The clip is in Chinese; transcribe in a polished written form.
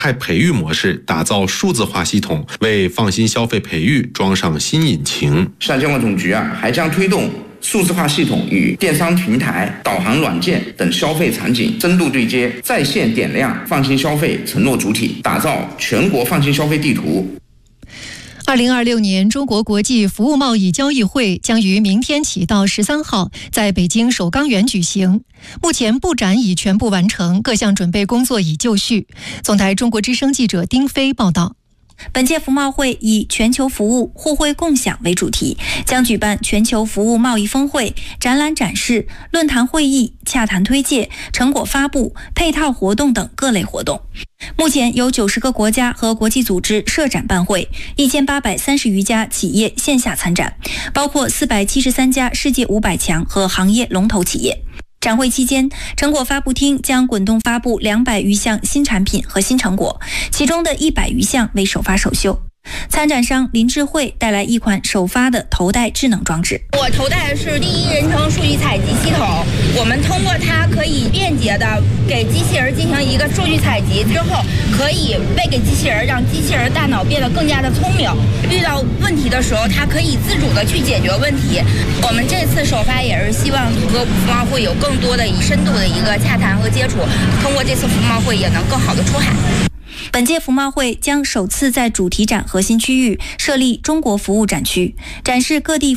态培育模式，打造数字化系统，为放心消费培育装上新引擎。 市场监管总局还将推动数字化系统与电商平台、导航软件等消费场景深度对接，在线点亮放心消费承诺主体，打造全国放心消费地图。 2026年中国国际服务贸易交易会将于明天起到13号在北京首钢园举行。目前布展已全部完成，各项准备工作已就绪。总台中国之声记者丁飞报道。 本届服贸会以全球服务互惠共享为主题，将举办全球服务贸易峰会、展览展示、论坛会议、洽谈推介、成果发布、配套活动等各类活动。目前有90个国家和国际组织设展办会，1830余家企业线下参展，包括473家世界500强和行业龙头企业。展会期间，成果发布厅将滚动发布200余项新产品和新成果，其中的100余项为首发首秀。参展商林智慧带来一款首发的头戴智能装置。 我头戴的是第一人称数据采集系统，我们通过它可以便捷的给机器人进行一个数据采集之后，可以喂给机器人，让机器人大脑变得更加的聪明。遇到问题的时候，它可以自主的去解决问题。我们这次首发也是希望和服贸会有更多的深度的一个洽谈和接触，通过这次服贸会也能更好的出海。 本届服贸会将首次在主题展核心区域设立中国服务展区，展示各地